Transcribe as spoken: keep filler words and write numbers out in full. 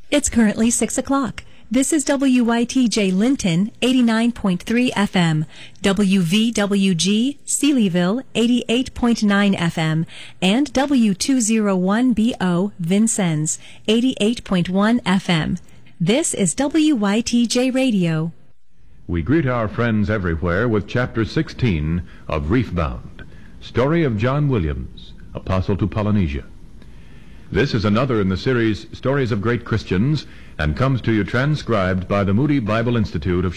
It's currently six o'clock. This is W Y T J Linton, eighty-nine point three F M, W V W G Sealyville, eighty-eight point nine F M, and W two oh one B O Vincennes, eighty-eight point one F M. This is W Y T J Radio. We greet our friends everywhere with Chapter sixteen of Reefbound, story of John Williams, Apostle to Polynesia. This is another in the series Stories of Great Christians, and comes to you transcribed by the Moody Bible Institute of